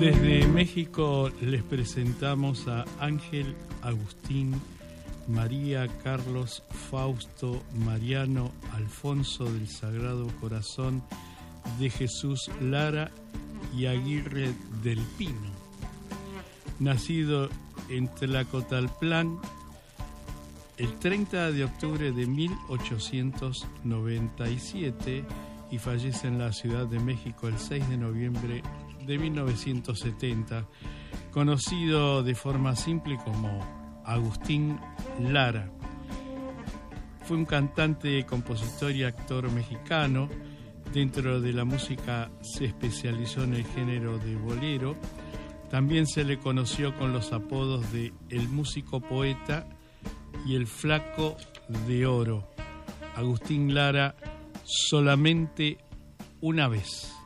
Desde México les presentamos a Ángel, Agustín, María, Carlos, Fausto, Mariano, Alfonso del Sagrado Corazón de Jesús Lara y Aguirre del Pino. Nacido en Tlacotalpan el 30 de octubre de 1897 y fallece en la Ciudad de México el 6 de noviembre de 1970, conocido de forma simple como Agustín Lara. Fue un cantante, compositor y actor mexicano. Dentro de la música se especializó en el género de bolero. También se le conoció con los apodos de El Músico Poeta y El Flaco de Oro. Agustín Lara, solamente una vez.